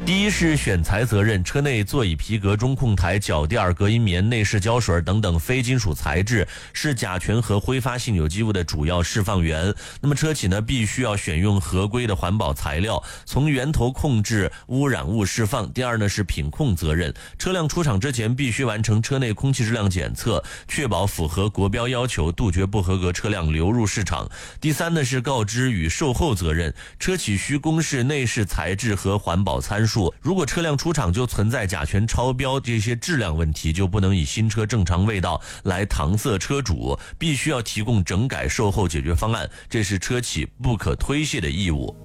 第一是选材责任，车内座椅皮革、中控台、脚垫、隔音棉、内饰胶水等等非金属材质是甲醛和挥发性有机物的主要释放源。那么车企呢，必须要选用合规的环保材料，从源头控制污染物释放。第二呢是品控责任，车辆出厂之前必须完成车内空气质量检测，确保符合国标要求，杜绝不合格车辆流入市场。第三呢是告知与售后责任，车企需公示内饰材质和环保参数。如果车辆出厂就存在甲醛超标这些质量问题，就不能以新车正常味道来搪塞车主，必须要提供整改售后解决方案，这是车企不可推卸的义务。